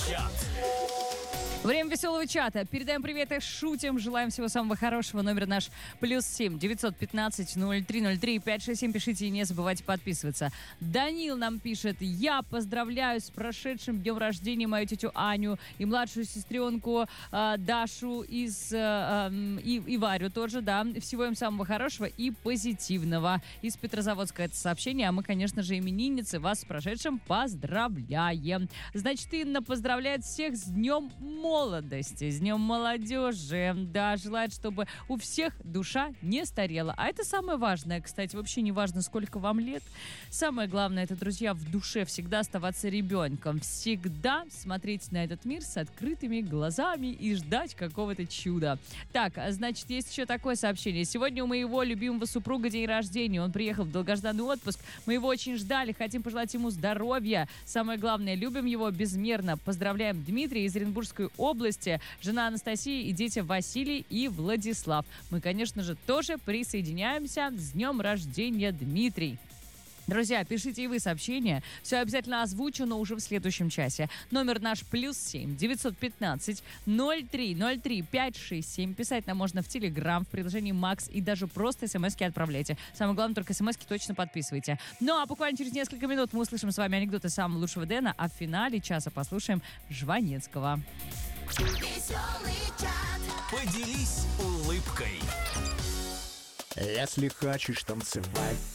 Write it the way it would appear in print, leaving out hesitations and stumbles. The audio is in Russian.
чат. Время веселого чата. Передаем приветы, шутим, желаем всего самого хорошего. Номер наш +7 915 0303 567. Пишите и не забывайте подписываться. Данил нам пишет: я поздравляю с прошедшим днем рождения мою тетю Аню и младшую сестренку Дашу и Варю тоже, да. Всего им самого хорошего и позитивного. Из Петрозаводска это сообщение, а мы, конечно же, именинницы, вас с прошедшим поздравляем. Значит, Инна поздравляет всех с днем молодости, с днем молодежи. Да, желает, чтобы у всех душа не старела. А это самое важное, кстати, вообще не важно, сколько вам лет. Самое главное, это, друзья, в душе всегда оставаться ребенком. Всегда смотреть на этот мир с открытыми глазами и ждать какого-то чуда. Так, значит, есть еще такое сообщение. Сегодня у моего любимого супруга день рождения. Он приехал в долгожданный отпуск. Мы его очень ждали. Хотим пожелать ему здоровья. Самое главное, любим его безмерно. Поздравляем Дмитрия из Оренбургской области, жена Анастасия и дети Василий и Владислав. Мы, конечно же, тоже присоединяемся. С днем рождения, Дмитрий! Друзья, пишите и вы сообщения. Все обязательно озвучу, но уже в следующем часе. Номер наш +7 915 0303 567. Писать нам можно в Телеграм, в приложении Макс, и даже просто смски отправляйте. Самое главное, только смски точно подписывайте. Ну а буквально через несколько минут мы услышим с вами анекдоты самого лучшего Дэна, а в финале часа послушаем Жванецкого. Поделись улыбкой. Если хочешь танцевать,